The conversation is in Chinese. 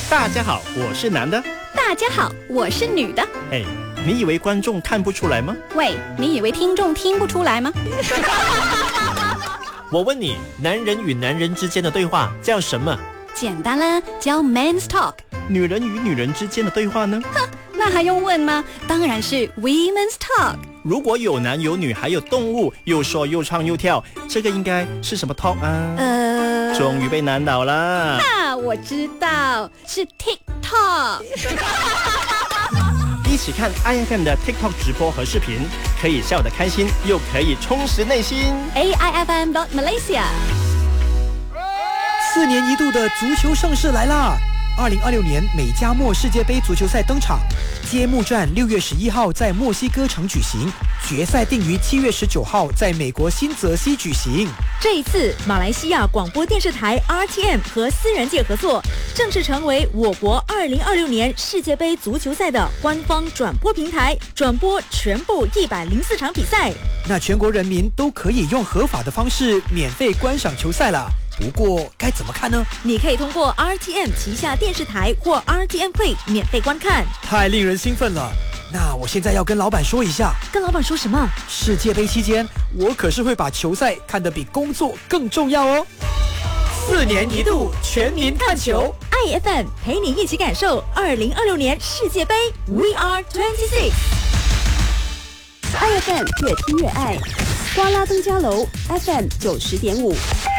大家好，我是男的。 大家好，我是女的。 哎，你以为观众看不出来吗？ 喂，你以为听众听不出来吗？ 我问你，男人与男人之间的对话叫什么？ 简单啦，叫 men's talk。 女人与女人之间的对话呢？ 哼，那还用问吗？当然是 women's talk。 如果有男有女还有动物，又说又唱又跳，这个应该是什么 talk 啊？终于被难倒了。 我知道，是 TikTok。 一起看 IFM 的 TikTok 直播和视频，可以笑得开心，又可以充实内心。 AIFM.Malaysia。 4年一度的足球盛事来啦！2026年美加墨世界杯足球赛登场，揭幕战6月11号在墨西哥城举行，决赛定于7月19号在美国新泽西举行。 这一次，马来西亚广播电视台 RTM 和私人界合作，正式成为我国2026年世界杯足球赛的官方转播平台，转播全部104场比赛。 那全国人民都可以用合法的方式免费观赏球赛了。不过该怎么看呢？ 你可以通过 RTM 旗下电视台或 RTM Play 免费观看。 太令人兴奋了！那我现在要跟老板说一下。 跟老板说什么？ 世界杯期间，我可是会把球赛看得比工作更重要哦。4年一度全民看球 ，IFM 陪你一起感受2026年世界杯 We Are 26。 IFM 越听越爱，瓜拉登嘉楼 FM 90.5。